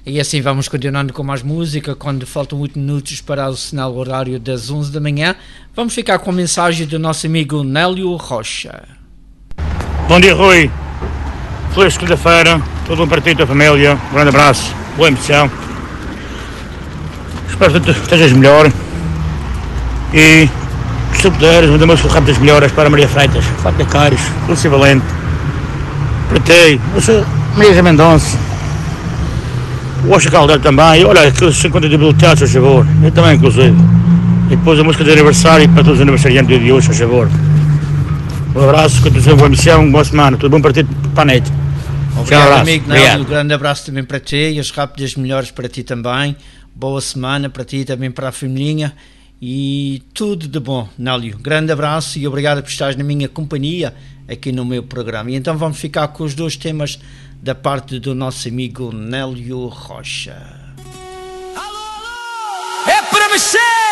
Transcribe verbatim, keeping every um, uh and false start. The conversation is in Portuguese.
E assim vamos continuando com mais música. Quando faltam oito minutos para o sinal horário das onze da manhã, vamos ficar com a mensagem do nosso amigo Nélio Rocha. Bom dia, Rui. Feliz segunda-feira. Todo um para ti e tua família. Um grande abraço. Boa emissão. Espero que tu estejas melhor. E se tu puderes, manda música rápido das melhoras para Maria Freitas, Fátima Caires, Lúcia Valente, para ti, Maria Mendonça, o Oscar Caldeiro também. E olha, aqueles cinquenta debilitados, por favor. Eu também, inclusive. E depois a música de aniversário para todos os aniversariantes de hoje, por favor. Um abraço, continuação, boa missão, boa semana. Tudo bom para ti, para a net. Obrigado, tchau, amigo Nélio. Um grande abraço também para ti e as rápidas melhores para ti também. Boa semana para ti e também para a família. E tudo de bom, Nélio. Grande abraço e obrigado por estares na minha companhia aqui no meu programa. E então vamos ficar com os dois temas da parte do nosso amigo Nélio Rocha. Alô, alô! É para mexer!